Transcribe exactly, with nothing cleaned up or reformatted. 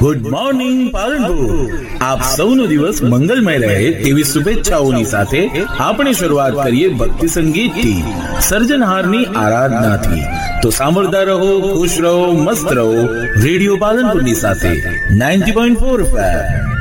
Good morning Palanpur. આપ સૌનો દિવસ મંગલમય રહે તેવી શુભેચ્છાઓની સાથે આપણે શરૂઆત કરીએ ભક્તિ સંગીતથી, સર્જનહારની આરાધનાથી. તો સાંભળતા રહો, ખુશ રહો, મસ્ત રહો રેડિયો પાલનપુરની સાથે ninety point four F M.